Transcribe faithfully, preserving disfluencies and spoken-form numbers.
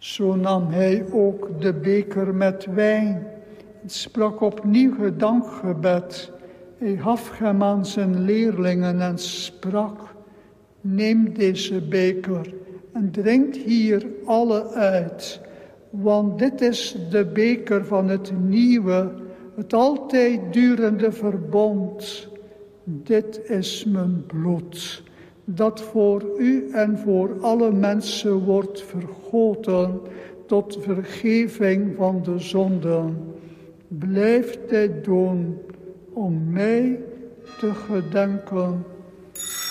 Zo nam hij ook de beker met wijn, sprak opnieuw het dankgebed. Hij gaf hem aan zijn leerlingen en sprak: neem deze beker en drink hier alle uit, want dit is de beker van het nieuwe, het altijd durende verbond. Dit is mijn bloed, dat voor u en voor alle mensen wordt vergoten tot vergeving van de zonden. Blijf dit doen om mij te gedenken.